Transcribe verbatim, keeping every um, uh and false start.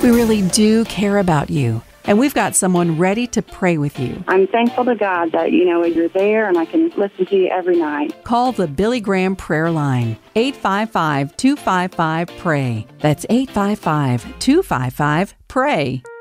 We really do care about you, and we've got someone ready to pray with you. I'm thankful to God that, you know, you're there and I can listen to you every night. Call the Billy Graham Prayer Line, eight five five, two five five, P R A Y. That's eight five five, two five five, P R A Y.